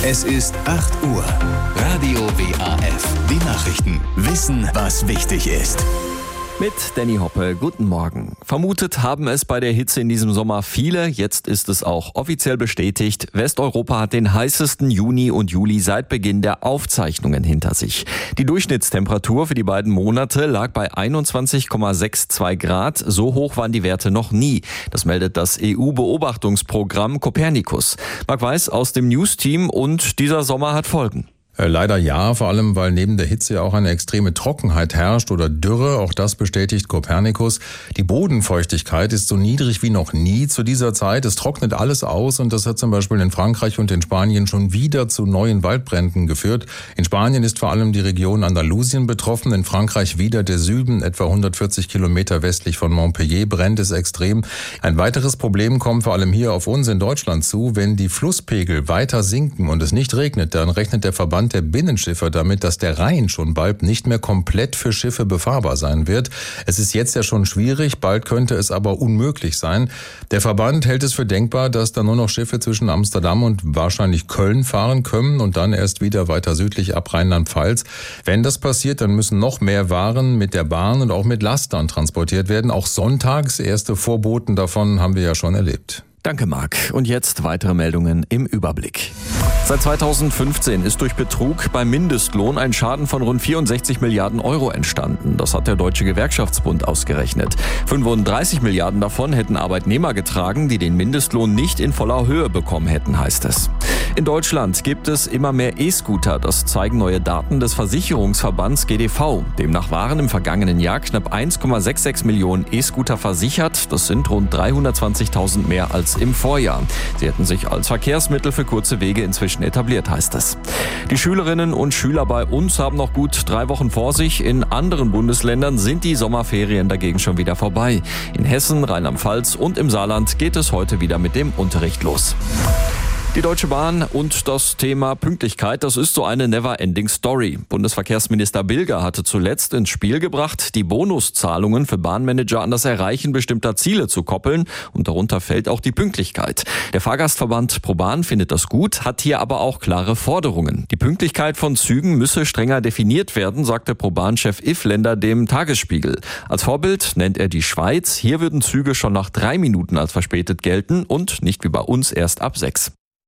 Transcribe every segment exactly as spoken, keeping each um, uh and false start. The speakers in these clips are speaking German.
Es ist acht Uhr. Radio W A F. Die Nachrichten. Wissen, was wichtig ist. Mit Danny Hoppe, guten Morgen. Vermutet haben es bei der Hitze in diesem Sommer viele, jetzt ist es auch offiziell bestätigt. Westeuropa hat den heißesten Juni und Juli seit Beginn der Aufzeichnungen hinter sich. Die Durchschnittstemperatur für die beiden Monate lag bei einundzwanzig Komma zweiundsechzig Grad. So hoch waren die Werte noch nie. Das meldet das E U-Beobachtungsprogramm Copernicus. Marc Weiß aus dem News-Team und dieser Sommer hat Folgen. Leider ja, vor allem, weil neben der Hitze ja auch eine extreme Trockenheit herrscht oder Dürre. Auch das bestätigt Copernicus. Die Bodenfeuchtigkeit ist so niedrig wie noch nie zu dieser Zeit. Es trocknet alles aus und das hat zum Beispiel in Frankreich und in Spanien schon wieder zu neuen Waldbränden geführt. In Spanien ist vor allem die Region Andalusien betroffen. In Frankreich wieder der Süden, etwa hundertvierzig Kilometer westlich von Montpellier, brennt es extrem. Ein weiteres Problem kommt vor allem hier auf uns in Deutschland zu. Wenn die Flusspegel weiter sinken und es nicht regnet, dann rechnet der Verband der Binnenschiffer damit, dass der Rhein schon bald nicht mehr komplett für Schiffe befahrbar sein wird. Es ist jetzt ja schon schwierig, bald könnte es aber unmöglich sein. Der Verband hält es für denkbar, dass da nur noch Schiffe zwischen Amsterdam und wahrscheinlich Köln fahren können und dann erst wieder weiter südlich ab Rheinland-Pfalz. Wenn das passiert, dann müssen noch mehr Waren mit der Bahn und auch mit Lastern transportiert werden. Auch sonntags, erste Vorboten davon haben wir ja schon erlebt. Danke, Marc. Und jetzt weitere Meldungen im Überblick. Seit zweitausendfünfzehn ist durch Betrug beim Mindestlohn ein Schaden von rund vierundsechzig Milliarden Euro entstanden. Das hat der Deutsche Gewerkschaftsbund ausgerechnet. fünfunddreißig Milliarden davon hätten Arbeitnehmer getragen, die den Mindestlohn nicht in voller Höhe bekommen hätten, heißt es. In Deutschland gibt es immer mehr E-Scooter. Das zeigen neue Daten des Versicherungsverbands G D V. Demnach waren im vergangenen Jahr knapp eins Komma sechsundsechzig Millionen E-Scooter versichert. Das sind rund dreihundertzwanzigtausend mehr als im Vorjahr. Sie hätten sich als Verkehrsmittel für kurze Wege inzwischen etabliert, heißt es. Die Schülerinnen und Schüler bei uns haben noch gut drei Wochen vor sich. In anderen Bundesländern sind die Sommerferien dagegen schon wieder vorbei. In Hessen, Rheinland-Pfalz und im Saarland geht es heute wieder mit dem Unterricht los. Die Deutsche Bahn und das Thema Pünktlichkeit, das ist so eine never-ending Story. Bundesverkehrsminister Bilger hatte zuletzt ins Spiel gebracht, die Bonuszahlungen für Bahnmanager an das Erreichen bestimmter Ziele zu koppeln. Und darunter fällt auch die Pünktlichkeit. Der Fahrgastverband ProBahn findet das gut, hat hier aber auch klare Forderungen. Die Pünktlichkeit von Zügen müsse strenger definiert werden, sagte ProBahn-Chef Iffländer dem Tagesspiegel. Als Vorbild nennt er die Schweiz. Hier würden Züge schon nach drei Minuten als verspätet gelten und nicht wie bei uns erst ab sechs.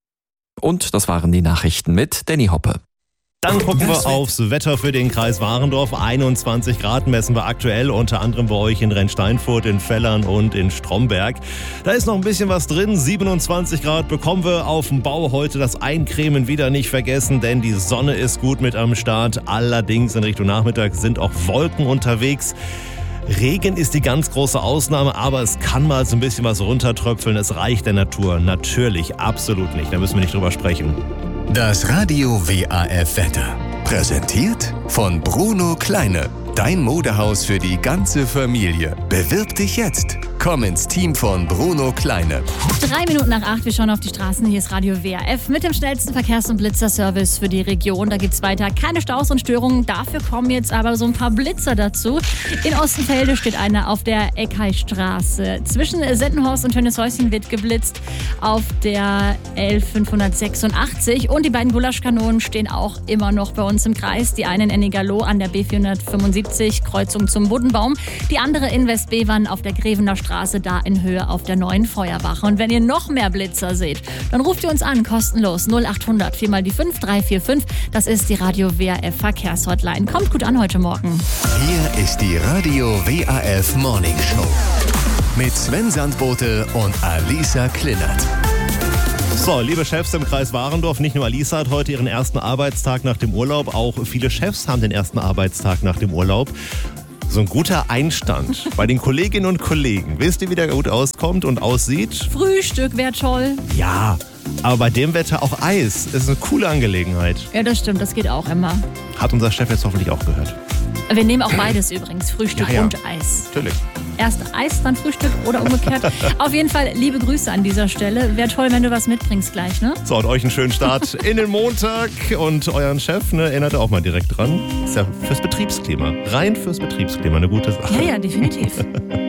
Und das waren die Nachrichten mit Danny Hoppe. Dann gucken wir aufs Wetter für den Kreis Warendorf. einundzwanzig Grad messen wir aktuell, unter anderem bei euch in Rennsteinfurt, in Vellern und in Stromberg. Da ist noch ein bisschen was drin. siebenundzwanzig Grad bekommen wir auf dem Bau heute. Das Eincremen wieder nicht vergessen, denn die Sonne ist gut mit am Start. Allerdings in Richtung Nachmittag sind auch Wolken unterwegs. Regen ist die ganz große Ausnahme, aber es kann mal so ein bisschen was runtertröpfeln. Es reicht der Natur natürlich absolut nicht. Da müssen wir nicht drüber sprechen. Das Radio W A F Wetter. Präsentiert von Bruno Kleine. Dein Modehaus für die ganze Familie. Bewirb dich jetzt. Komm ins Team von Bruno Kleine. Drei Minuten nach acht, wir schauen auf die Straßen. Hier ist Radio W A F mit dem schnellsten Verkehrs- und Blitzerservice für die Region. Da geht's weiter. Keine Staus und Störungen. Dafür kommen jetzt aber so ein paar Blitzer dazu. In Ostenfelde steht einer auf der Eckeistraße. Zwischen Settenhorst und Tönnieshäuschen wird geblitzt auf der L fünfhundertsechsundachtzig. Und die beiden Gulaschkanonen stehen auch immer noch bei uns im Kreis. Die eine in Ennigerloh an der B vierhundertfünfundsiebzig, Kreuzung zum Buddenbaum. Die andere in Westbevern auf der Grevener Straße, da in Höhe auf der neuen Feuerwache. Und wenn ihr noch mehr Blitzer seht, dann ruft ihr uns an, kostenlos null achthundert, vier mal die fünf, drei vier fünf. Das ist die Radio W A F Verkehrshotline. Kommt gut an heute Morgen. Hier ist die Radio W A F Morning Show mit Sven Sandbote und Alisa Klinnert. So, liebe Chefs im Kreis Warendorf, nicht nur Alisa hat heute ihren ersten Arbeitstag nach dem Urlaub, auch viele Chefs haben den ersten Arbeitstag nach dem Urlaub. So ein guter Einstand bei den Kolleginnen und Kollegen. Wisst ihr, wie der gut auskommt und aussieht? Frühstück wäre toll. Ja, aber bei dem Wetter auch Eis. Das ist eine coole Angelegenheit. Ja, das stimmt, das geht auch immer. Hat unser Chef jetzt hoffentlich auch gehört. Wir nehmen auch beides übrigens, Frühstück ja, ja. und Eis. Natürlich. Erst Eis, dann Frühstück oder umgekehrt. Auf jeden Fall liebe Grüße an dieser Stelle. Wäre toll, wenn du was mitbringst gleich, ne? So, und euch einen schönen Start in den Montag. Und euren Chef, ne, erinnert ihr auch mal direkt dran. Ist ja fürs Betriebsklima. Rein fürs Betriebsklima eine gute Sache. Ja, ja, definitiv.